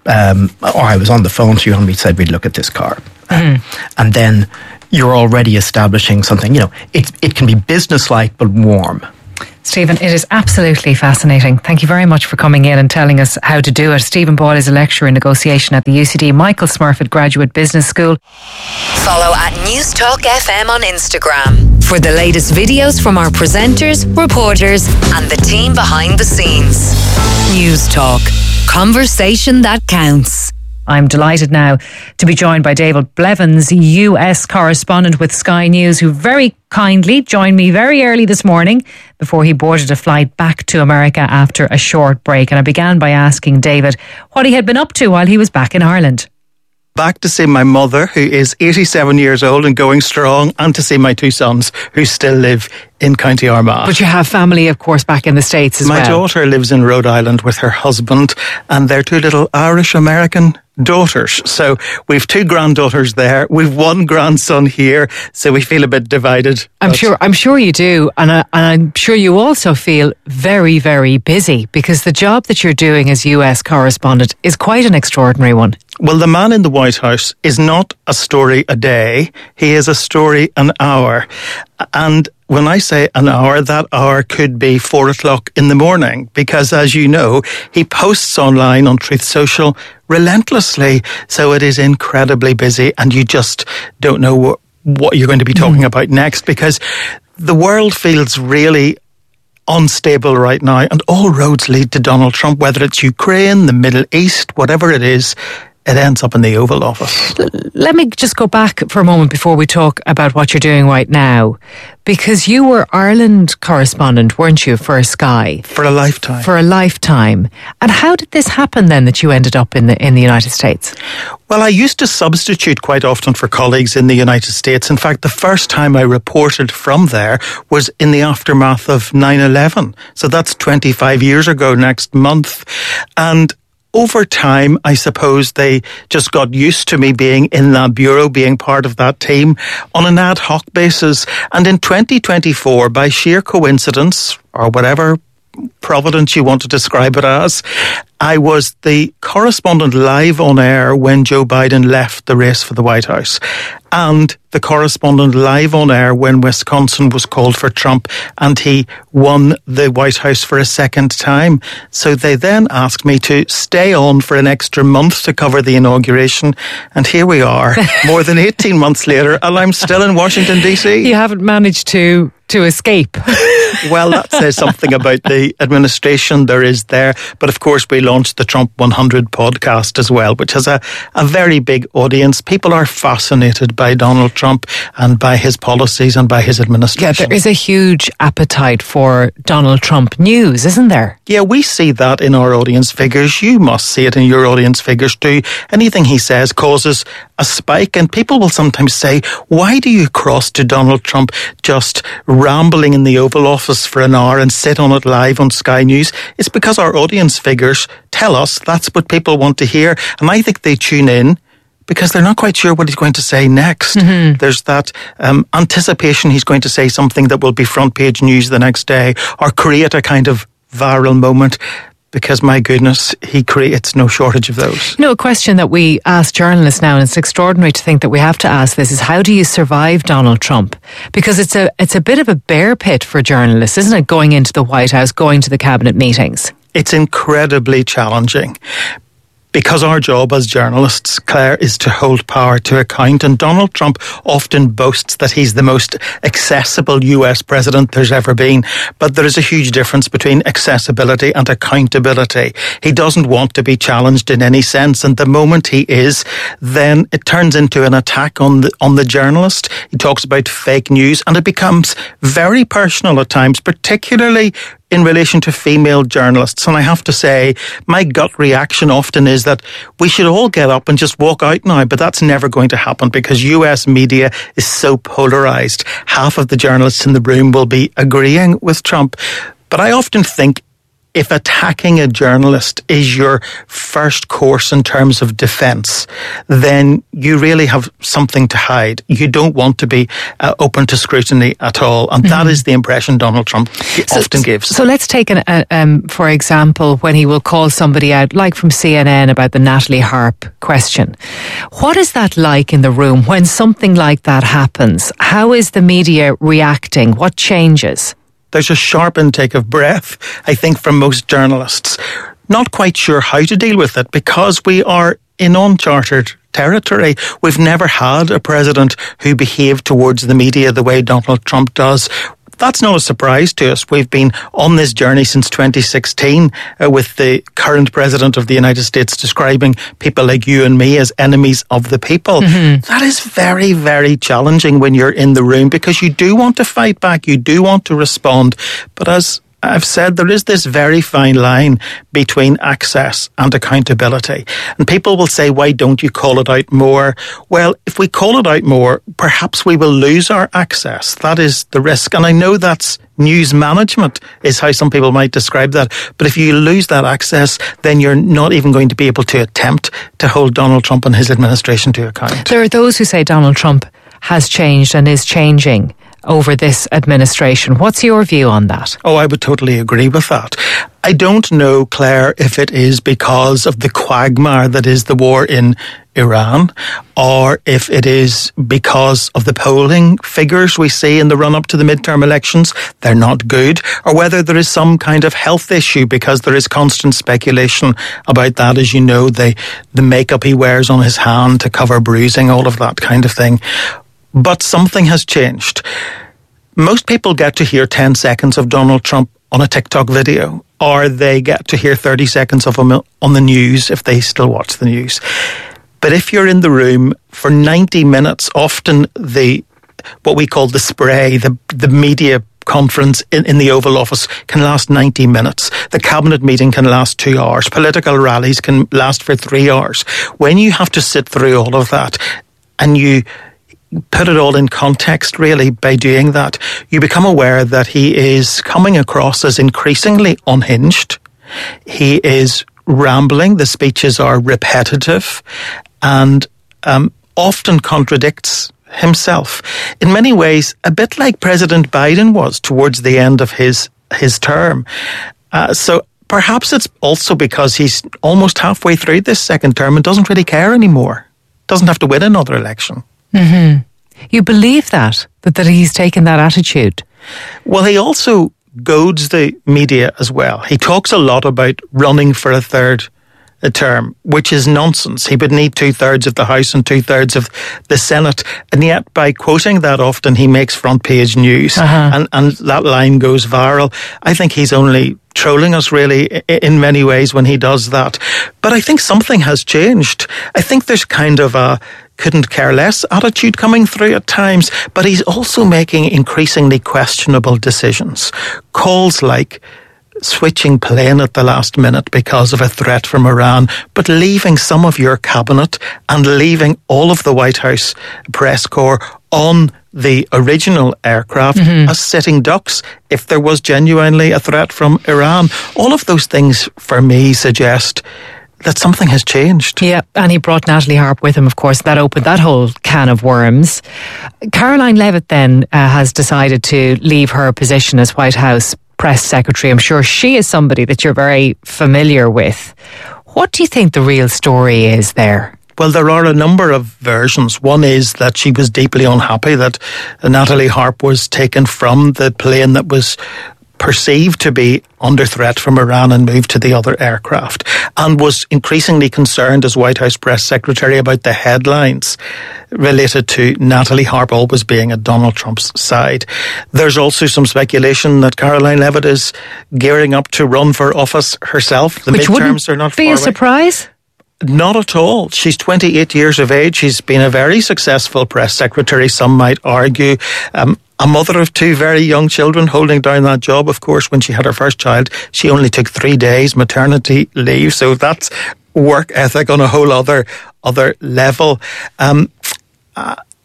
um, or I was on the phone to you and we said we'd look at this car. Mm. And then you're already establishing something, you know, it, it can be businesslike but warm. Stephen, it is absolutely fascinating. Thank you very much for coming in and telling us how to do it. Stephen Boyle is a lecturer in negotiation at the U C D. Michael Smurfit, Graduate Business School. Follow at News Talk F M on Instagram for the latest videos from our presenters, reporters and the team behind the scenes. News Talk. Conversation that counts. I'm delighted now to be joined by David Blevins, U S correspondent with Sky News, who very kindly joined me very early this morning before he boarded a flight back to America after a short break. And I began by asking David what he had been up to while he was back in Ireland. Back to see my mother, who is eighty-seven years old and going strong, and to see my two sons, who still live in County Armagh. But you have family, of course, back in the States as my well. My daughter lives in Rhode Island with her husband and their two little Irish-American daughters. So we've two granddaughters there. We've one grandson here. So we feel a bit divided. I'm sure I'm sure you do. And, I, and I'm sure you also feel very, very busy, because the job that you're doing as U S correspondent is quite an extraordinary one. Well, the man in the White House is not a story a day. He is a story an hour. And when I say an hour, that hour could be four o'clock in the morning, because, as you know, he posts online on Truth Social relentlessly. So it is incredibly busy, and you just don't know what, what you're going to be talking mm. about next, because the world feels really unstable right now, and all roads lead to Donald Trump, whether it's Ukraine, the Middle East, whatever it is. It ends up in the Oval Office. Let me just go back for a moment before we talk about what you're doing right now, because you were Ireland correspondent, weren't you, for Sky? For a lifetime. For a lifetime. And how did this happen then, that you ended up in the in the United States? Well, I used to substitute quite often for colleagues in the United States. In fact, the first time I reported from there was in the aftermath of nine eleven. So that's twenty-five years ago next month. And over time, I suppose they just got used to me being in that bureau, being part of that team on an ad hoc basis. And in twenty twenty-four, by sheer coincidence, or whatever providence you want to describe it as, I was the correspondent live on air when Joe Biden left the race for the White House, and the correspondent live on air when Wisconsin was called for Trump and he won the White House for a second time. So they then asked me to stay on for an extra month to cover the inauguration, and here we are, more than eighteen months later, and I'm still in Washington, D C. You haven't managed to to escape. Well, that says something about the administration there is there. But of course, we launched the Trump one hundred podcast as well, which has a, a very big audience. People are fascinated by Donald Trump and by his policies and by his administration. Yeah, there is a huge appetite for Donald Trump news, isn't there? Yeah, we see that in our audience figures. You must see it in your audience figures too. Anything he says causes a spike, and people will sometimes say, why do you cross to Donald Trump just rambling in the Oval Office for an hour and sit on it live on Sky News? It's because our audience figures tell us that's what people want to hear, and I think they tune in because they're not quite sure what he's going to say next. Mm-hmm. There's that um, anticipation he's going to say something that will be front page news the next day, or create a kind of viral moment. Because, my goodness, he creates no shortage of those. You know, a question that we ask journalists now, and it's extraordinary to think that we have to ask this, is how do you survive Donald Trump? Because it's a it's a bit of a bear pit for journalists, isn't it, going into the White House, going to the cabinet meetings? It's incredibly challenging. Because our job as journalists, Claire, is to hold power to account. And Donald Trump often boasts that he's the most accessible U S president there's ever been. But there is a huge difference between accessibility and accountability. He doesn't want to be challenged in any sense. And the moment he is, then it turns into an attack on the, on the journalist. He talks about fake news, and it becomes very personal at times, particularly in relation to female journalists. And I have to say, my gut reaction often is that we should all get up and just walk out now, but that's never going to happen because U S media is so polarised. Half of the journalists in the room will be agreeing with Trump. But I often think if attacking a journalist is your first course in terms of defence, then you really have something to hide. You don't want to be uh, open to scrutiny at all. And mm-hmm. that is the impression Donald Trump so, often gives. So let's take, an, uh, um, for example, when he will call somebody out, like from C N N about the Natalie Harp question. What is that like in the room when something like that happens? How is the media reacting? What changes? There's a sharp intake of breath, I think, from most journalists. Not quite sure how to deal with it because we are in uncharted territory. We've never had a president who behaved towards the media the way Donald Trump does. That's not a surprise to us. We've been on this journey since twenty sixteen uh, with the current president of the United States describing people like you and me as enemies of the people. Mm-hmm. That is very, very challenging when you're in the room because you do want to fight back, you do want to respond. But as I've said, there is this very fine line between access and accountability. And people will say, why don't you call it out more? Well, if we call it out more, perhaps we will lose our access. That is the risk. And I know that's news management is how some people might describe that. But if you lose that access, then you're not even going to be able to attempt to hold Donald Trump and his administration to account. There are those who say Donald Trump has changed and is changing over this administration. What's your view on that? Oh, I would totally agree with that. I don't know, Claire, if it is because of the quagmire that is the war in Iran, or if it is because of the polling figures we see in the run-up to the midterm elections. They're not good. Or whether there is some kind of health issue, because there is constant speculation about that. As you know, the, the makeup he wears on his hand to cover bruising, all of that kind of thing. But something has changed. Most people get to hear ten seconds of Donald Trump on a TikTok video, or they get to hear thirty seconds of him on the news if they still watch the news. But if you're in the room for ninety minutes, often the what we call the spray, the, the media conference in, in the Oval Office can last ninety minutes. The cabinet meeting can last two hours. Political rallies can last for three hours. When you have to sit through all of that and you put it all in context, really, by doing that, you become aware that he is coming across as increasingly unhinged. He is rambling. The speeches are repetitive and um, often contradicts himself. In many ways, a bit like President Biden was towards the end of his, his term. Uh, so perhaps it's also because he's almost halfway through this second term and doesn't really care anymore. Doesn't have to win another election. Mm-hmm. You believe that, that, that he's taken that attitude? Well, he also goads the media as well. He talks a lot about running for a third a term, which is nonsense. He would need two-thirds of the House and two-thirds of the Senate. And yet, by quoting that often, he makes front-page news. Uh-huh. And, and that line goes viral. I think he's only trolling us, really, in many ways when he does that. But I think something has changed. I think there's kind of a couldn't care less attitude coming through at times, but he's also making increasingly questionable decisions. Calls like switching plane at the last minute because of a threat from Iran, but leaving some of your cabinet and leaving all of the White House press corps on the original aircraft mm-hmm. as sitting ducks if there was genuinely a threat from Iran. All of those things, for me, suggest that something has changed. Yeah, and he brought Natalie Harp with him, of course. That opened that whole can of worms. Caroline Levitt then uh, has decided to leave her position as White House press secretary. I'm sure she is somebody that you're very familiar with. What do you think the real story is there? Well, there are a number of versions. One is that she was deeply unhappy that Natalie Harp was taken from the plane that was perceived to be under threat from Iran and moved to the other aircraft, and was increasingly concerned as White House press secretary about the headlines related to Natalie Harp always being at Donald Trump's side. There's also some speculation that Caroline Levitt is gearing up to run for office herself. The Which midterms are not be far a away. surprise? Not at all. She's twenty-eight years of age. She's been a very successful press secretary, some might argue. Um, a mother of two very young children, holding down that job. Of course, when she had her first child, she only took three days maternity leave. So that's work ethic on a whole other other level. Um, uh,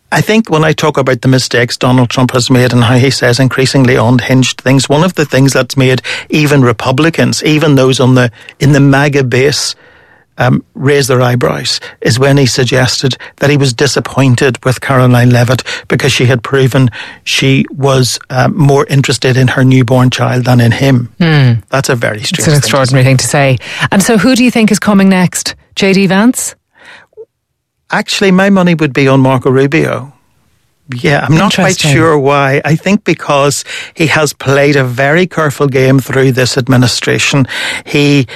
I think when I talk about the mistakes Donald Trump has made and how he says increasingly unhinged things, one of the things that's made even Republicans, even those on the in the MAGA base, um, raise their eyebrows is when he suggested that he was disappointed with Caroline Leavitt because she had proven she was uh, more interested in her newborn child than in him. Mm. That's a very strange It's an extraordinary thing to say. And so who do you think is coming next? J D Vance? Actually, my money would be on Marco Rubio. Yeah, I'm not quite sure why. I think because he has played a very careful game through this administration. He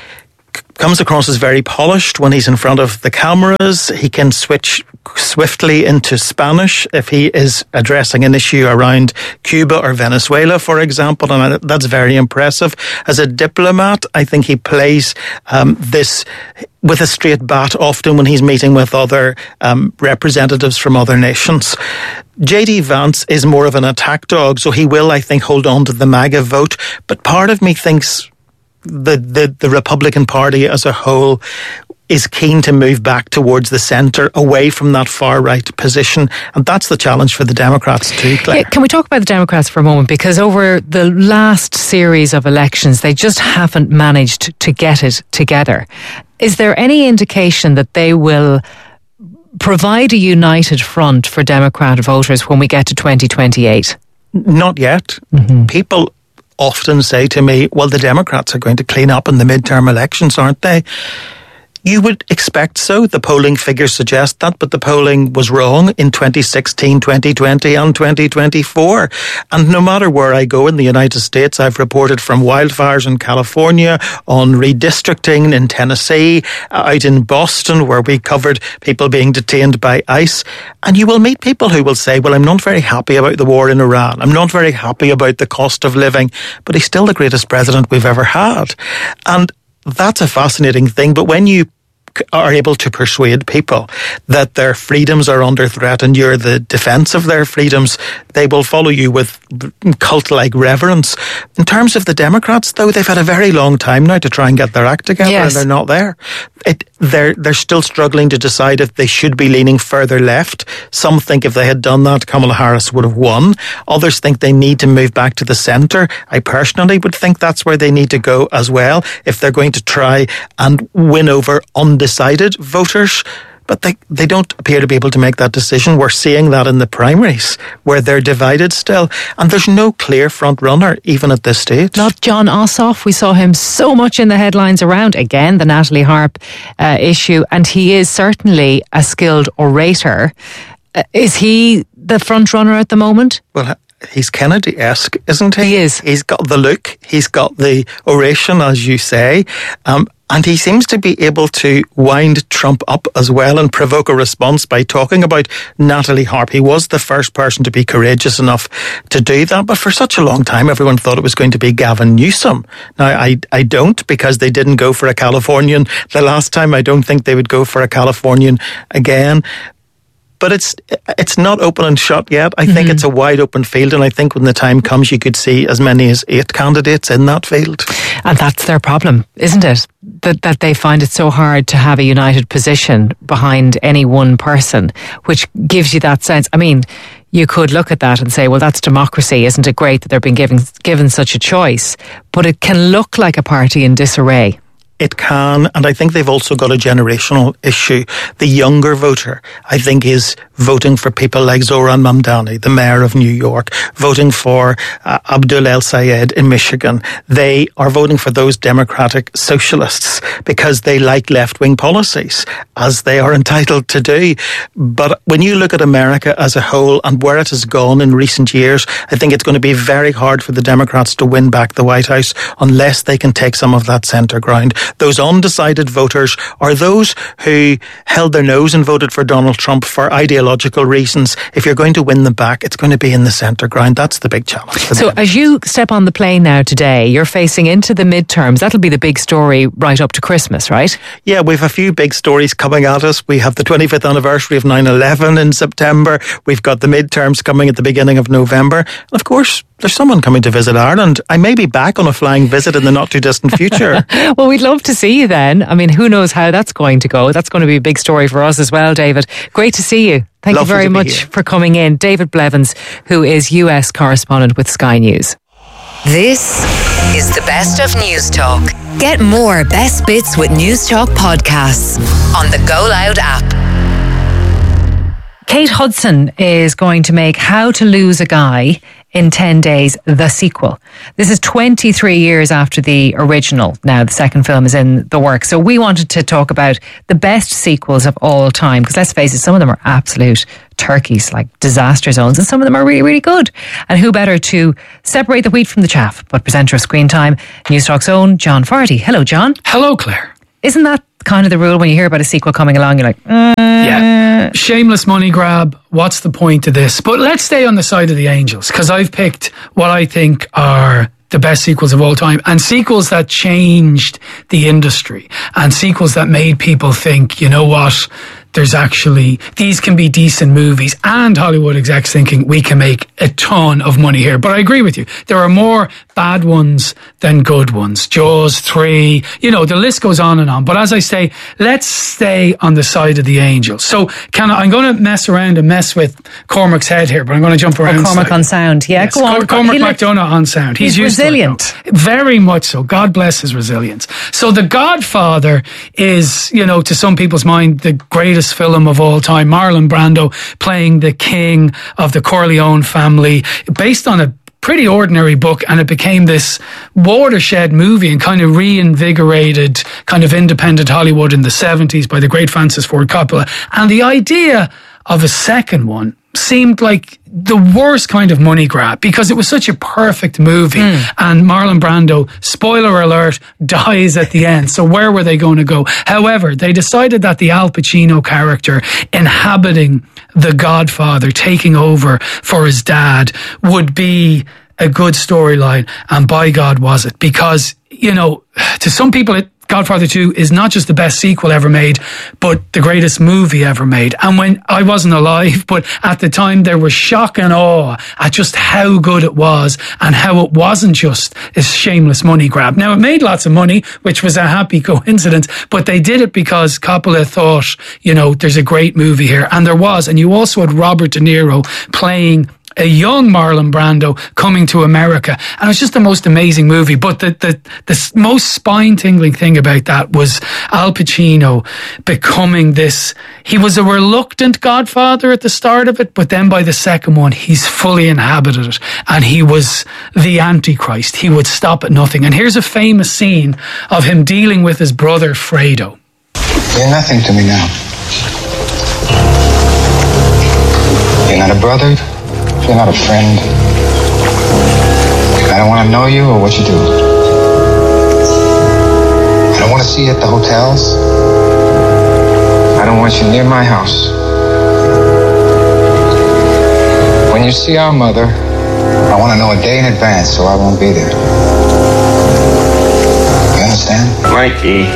comes across as very polished when he's in front of the cameras. He can switch swiftly into Spanish if he is addressing an issue around Cuba or Venezuela, for example, and that's very impressive. As a diplomat, I think he plays um, this with a straight bat often when he's meeting with other um, representatives from other nations. J D Vance is more of an attack dog, so he will, I think, hold on to the MAGA vote, but part of me thinks The, the, the Republican Party as a whole is keen to move back towards the centre, away from that far-right position. And that's the challenge for the Democrats too, Claire. Yeah, can we talk about the Democrats for a moment? Because over the last series of elections, they just haven't managed to get it together. Is there any indication that they will provide a united front for Democrat voters when we get to twenty twenty-eight? Not yet. Mm-hmm. People often say to me, well, the Democrats are going to clean up in the midterm elections, aren't they? You would expect so. The polling figures suggest that, but the polling was wrong in twenty sixteen, twenty twenty and twenty twenty-four. And no matter where I go in the United States, I've reported from wildfires in California, on redistricting in Tennessee, out in Boston where we covered people being detained by ICE. And you will meet people who will say, well, I'm not very happy about the war in Iran. I'm not very happy about the cost of living, but he's still the greatest president we've ever had. And that's a fascinating thing. But when you are able to persuade people that their freedoms are under threat and you're the defence of their freedoms, they will follow you with cult-like reverence. In terms of the Democrats, though, they've had a very long time now to try and get their act together, yes. and they're not there. It, they're, they're still struggling to decide if they should be leaning further left. Some think if they had done that, Kamala Harris would have won. Others think they need to move back to the centre. I personally would think that's where they need to go as well if they're going to try and win over undecided decided voters, but they, they don't appear to be able to make that decision. We're seeing that in the primaries where they're divided still, and there's no clear front runner even at this stage. Not Jon Ossoff. We saw him so much in the headlines around, again, the Natalie Harp uh, issue, and he is certainly a skilled orator. Uh, is he the front runner at the moment? Well, he's Kennedy-esque, isn't he? He is. He's got the look, he's got the oration, as you say, um, and he seems to be able to wind Trump up as well and provoke a response by talking about Natalie Harp. He was the first person to be courageous enough to do that, but for such a long time everyone thought it was going to be Gavin Newsom. Now, I, I don't, because they didn't go for a Californian the last time. I don't think they would go for a Californian again. But it's it's not open and shut yet. I mm-hmm. think it's a wide open field, and I think when the time comes you could see as many as eight candidates in that field. And that's their problem, isn't it? That that they find it so hard to have a united position behind any one person, which gives you that sense. I mean, you could look at that and say, well, that's democracy. Isn't it great that they're being given given such a choice? But it can look like a party in disarray. It can, and I think they've also got a generational issue. The younger voter, I think, is voting for people like Zohran Mamdani, the mayor of New York, voting for uh, Abdul El Sayed in Michigan. They are voting for those democratic socialists because they like left-wing policies, as they are entitled to do. But when you look at America as a whole and where it has gone in recent years, I think it's going to be very hard for the Democrats to win back the White House unless they can take some of that centre ground. Those undecided voters are those who held their nose and voted for Donald Trump for ideological reasons. If you're going to win them back, it's going to be in the centre ground. That's the big challenge. So as you step on the plane now today, you're facing into the midterms. That'll be the big story right up to Christmas, right? Yeah, we have a few big stories coming at us. We have the twenty-fifth anniversary of nine eleven in September. We've got the midterms coming at the beginning of November. And of course, there's someone coming to visit Ireland. I may be back on a flying visit in the not too distant future. Well, we'd love to see you then. I mean, who knows how that's going to go. That's going to be a big story for us as well, David. Great to see you. Thank Lovely you very to be much here. for coming in. David Blevins, who is U S correspondent with Sky News. This is the best of News Talk. Get more best bits with News Talk podcasts on the Go Loud app. Kate Hudson is going to make How to Lose a Guy in ten days, the sequel. This is twenty-three years after the original. Now, the second film is in the works. So we wanted to talk about the best sequels of all time, because let's face it, some of them are absolute turkeys, like disaster zones, and some of them are really, really good. And who better to separate the wheat from the chaff but presenter of Screen Time, News Talk's own John Farty. Hello, John. Hello, Claire. Isn't that kind of the rule when you hear about a sequel coming along? You're like, uh, yeah, shameless money grab. What's the point of this? But let's stay on the side of the angels, because I've picked what I think are the best sequels of all time, and sequels that changed the industry, and sequels that made people think, you know what, there's actually, these can be decent movies, and Hollywood execs thinking we can make a ton of money here. But I agree with you. There are more bad ones than good ones. Jaws three, you know, the list goes on and on. But as I say, let's stay on the side of the angels. So can I, I'm going to mess around and mess with Cormac's head here, but I'm going to jump around. Oh, Cormac on sound. Yeah, yes, go on. Cor- Cormac he like, McDonagh on sound. He's, he's used resilient. To it, very much so. God bless his resilience. So The Godfather is, you know, to some people's mind, the greatest film of all time. Marlon Brando playing the king of the Corleone family, based on a pretty ordinary book, and it became this watershed movie and kind of reinvigorated kind of independent Hollywood in the seventies by the great Francis Ford Coppola. And the idea of a second one seemed like the worst kind of money grab, because it was such a perfect movie. Mm. And Marlon Brando, spoiler alert, dies at the end. So where were they going to go? However, they decided that the Al Pacino character inhabiting the Godfather, taking over for his dad, would be a good storyline. And by God, was it. Because, you know, to some people, it Godfather two is not just the best sequel ever made, but the greatest movie ever made. And when I wasn't alive, but at the time, there was shock and awe at just how good it was, and how it wasn't just a shameless money grab. Now, it made lots of money, which was a happy coincidence, but they did it because Coppola thought, you know, there's a great movie here. And there was. And you also had Robert De Niro playing a young Marlon Brando coming to America. And it was just the most amazing movie. But the, the, the most spine-tingling thing about that was Al Pacino becoming this, he was a reluctant godfather at the start of it, but then by the second one, he's fully inhabited it. And he was the Antichrist. He would stop at nothing. And here's a famous scene of him dealing with his brother, Fredo. You're nothing to me now. You're not a brother. You're not a friend. I don't want to know you or what you do. I don't want to see you at the hotels. I don't want you near my house. When you see our mother, I want to know a day in advance so I won't be there. You understand? Mikey.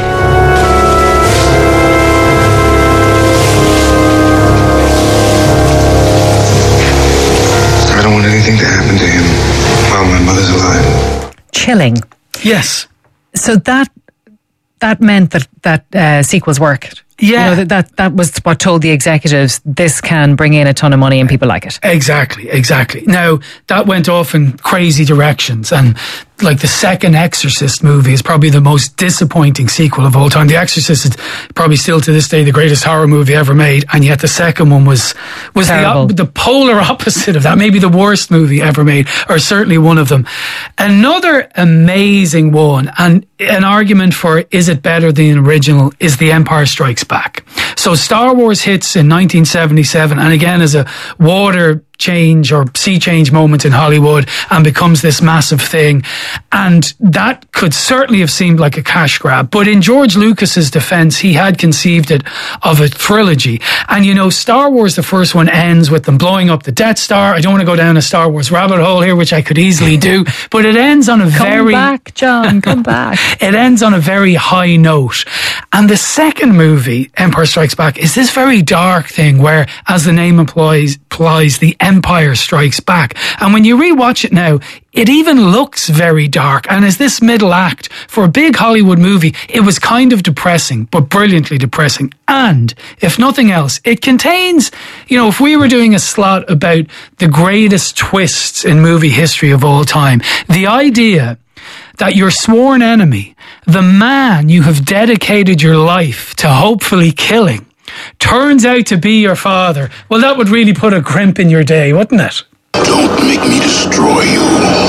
I don't want anything to happen to him while my mother's alive. Chilling. Yes. So that that meant that that uh, sequels worked. Yeah. You know, that, that that was what told the executives this can bring in a ton of money and people like it. Exactly, exactly. Now, that went off in crazy directions, and like the second Exorcist movie is probably the most disappointing sequel of all time. The Exorcist is probably still to this day the greatest horror movie ever made, and yet the second one was was the, the polar opposite of that. Maybe the worst movie ever made, or certainly one of them. Another amazing one, and an argument for is it better than the original, is The Empire Strikes Back. So Star Wars hits in nineteen seventy-seven, and again as a water change or sea change moment in Hollywood, and becomes this massive thing. And that could certainly have seemed like a cash grab. But in George Lucas's defense, he had conceived it of a trilogy. And you know, Star Wars, the first one, ends with them blowing up the Death Star. I don't want to go down a Star Wars rabbit hole here, which I could easily do, but it ends on a come very... Come back, John, come back. It ends on a very high note. And the second movie, Empire Strikes Back, is this very dark thing where, as the name implies, implies the Empire Strikes Back. And when you rewatch it now, it even looks very dark. And as this middle act for a big Hollywood movie, it was kind of depressing, but brilliantly depressing. And if nothing else, it contains, you know, if we were doing a slot about the greatest twists in movie history of all time, the idea that your sworn enemy, the man you have dedicated your life to hopefully killing, turns out to be your father, well, that would really put a crimp in your day, wouldn't it? Don't make me destroy you.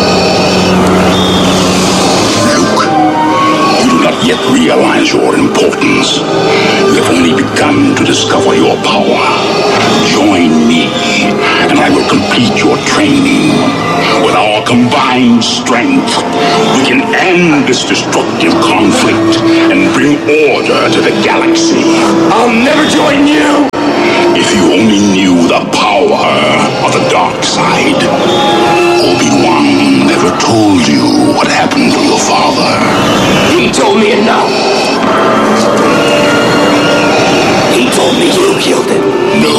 Luke, you do not yet realize your importance. You have only begun to discover your power. Join me, and I will complete your training. With our combined strength, we can end this destructive conflict and bring order to the galaxy. I'll never join you! If you only knew the power of the dark side. Obi-Wan never told you what happened to your father. He told me enough. He told me you killed him. No.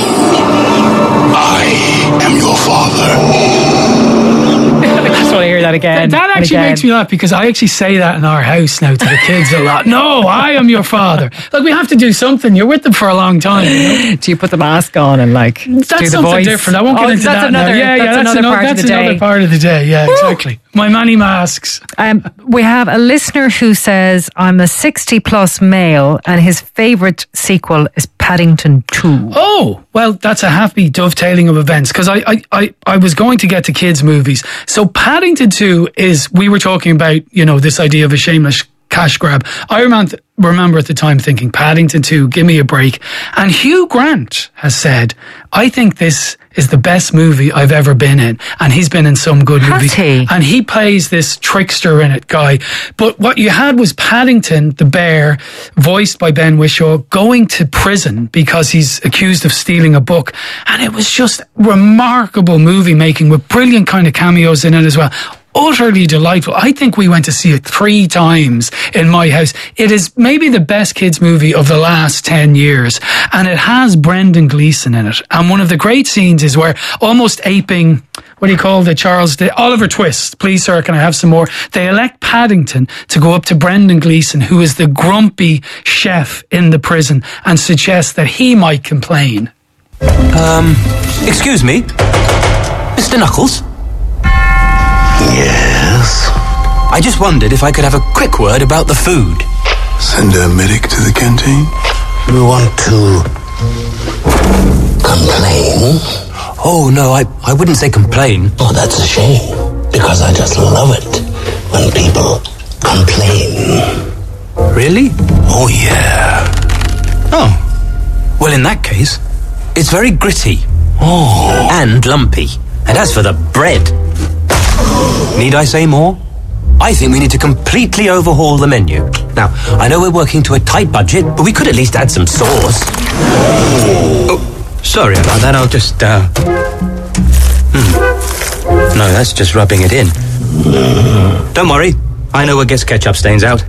I am your father. I just want to hear that again. That, that actually again. makes me laugh because I actually say that in our house now to the kids a lot. No, I am your father. Like, we have to do something. You're with them for a long time. You know? Do you put the mask on and like that's do the something voice? different. I won't get oh, into that's that another, now. Yeah, that's yeah, that's another another part that's of the another day. part of the day. Yeah, exactly. My many masks. Um, we have a listener who says, I'm a sixty plus male and his favourite sequel is Paddington two. Oh, well, that's a happy dovetailing of events because I, I, I, I was going to get to kids' movies. So Paddington two is, we were talking about, you know, this idea of a shameless cash grab. I remember, remember at the time thinking, Paddington two, give me a break. And Hugh Grant has said, I think this is the best movie I've ever been in. And he's been in some good Has movies. he? And he plays this trickster in it guy. But what you had was Paddington, the bear, voiced by Ben Whishaw, going to prison because he's accused of stealing a book. And it was just remarkable movie making with brilliant kind of cameos in it as well. Utterly delightful. I think we went to see it three times in my house. It is maybe the best kids movie of the last ten years. And it has Brendan Gleeson in it. And one of the great scenes is where, almost aping, what do you call the Charles, the Oliver Twist, please sir, can I have some more? They elect Paddington to go up to Brendan Gleeson, who is the grumpy chef in the prison, and suggest that he might complain. Um, excuse me, Mister Knuckles? Yes? I just wondered if I could have a quick word about the food. Send a medic to the canteen? You want to complain? Oh, no, I, I wouldn't say complain. Oh, that's a shame. Because I just love it when people complain. Really? Oh, yeah. Oh. Well, in that case, it's very gritty. Oh. And lumpy. And as for the bread, need I say more? I think we need to completely overhaul the menu. Now, I know we're working to a tight budget, but we could at least add some sauce. Oh, sorry about that. I'll just, uh... Hmm. No, that's just rubbing it in. Don't worry. I know what gets ketchup stains out.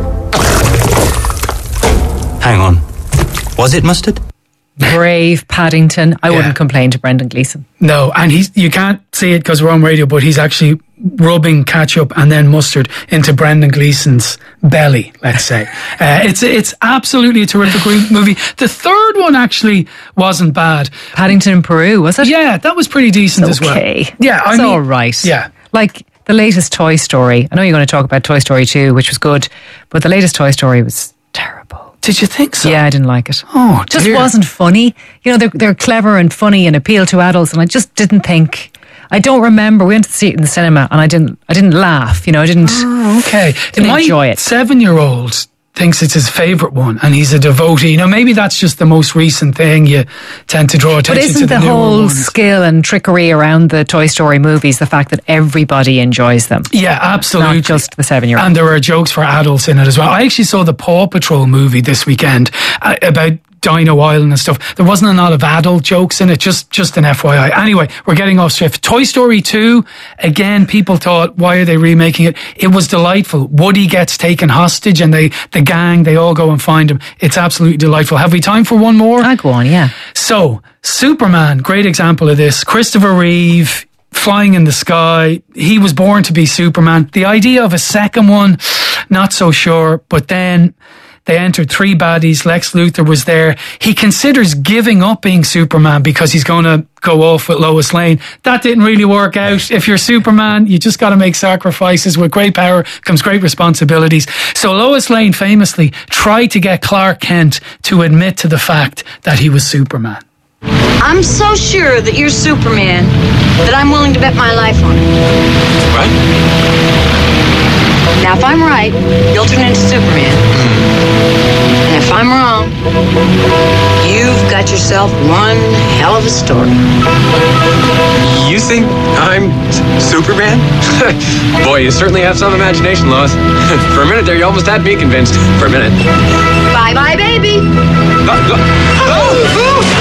Hang on. Was it mustard? Brave Paddington. I Yeah. wouldn't complain to Brendan Gleeson. No, and he's, you can't see it because we're on radio, but he's actually rubbing ketchup and then mustard into Brendan Gleeson's belly, let's say. uh, it's it's absolutely a terrific movie. The third one actually wasn't bad. Paddington in Peru, was it? Yeah, that was pretty decent It's as well. okay. Yeah, I it's mean, all right. Yeah. Like the latest Toy Story. I know you're going to talk about Toy Story two, which was good, but the latest Toy Story was terrible. Did you think so? Yeah, I didn't like it. Oh, just dear. wasn't funny. You know, they're they're clever and funny and appeal to adults, and I just didn't think. I don't remember. We went to see it in the cinema, and I didn't. I didn't laugh. You know, I didn't. Oh, okay. Didn't My enjoy it. seven-year-old thinks it's his favourite one, and he's a devotee. You know, maybe that's just the most recent thing. You tend to draw But attention isn't to the, the newer whole ones. skill and trickery around the Toy Story movies the fact that everybody enjoys them? Yeah, absolutely. Not just the seven-year-old. And there are jokes for adults in it as well. I actually saw the Paw Patrol movie this weekend uh, about Dino Island and stuff. There wasn't a lot of adult jokes in it, just, just an F Y I. Anyway, we're getting off script. Toy Story two, again, people thought, why are they remaking it? It was delightful. Woody gets taken hostage and they, the gang, they all go and find him. It's absolutely delightful. Have we time for one more? I'll go on, yeah. So, Superman, great example of this. Christopher Reeve, flying in the sky. He was born to be Superman. The idea of a second one, not so sure. But then they entered three baddies. Lex Luthor was there. He considers giving up being Superman because he's going to go off with Lois Lane. That didn't really work out. If you're Superman, you just got to make sacrifices. With great power comes great responsibilities. So Lois Lane famously tried to get Clark Kent to admit to the fact that he was Superman. I'm so sure that you're Superman that I'm willing to bet my life on it. Right? Now, if I'm right, you'll turn into Superman. And if I'm wrong, you've got yourself one hell of a story. You think I'm Superman? Boy, you certainly have some imagination, Lois. For a minute there, you almost had me convinced. For a minute. Bye-bye, baby. Oh, oh, oh.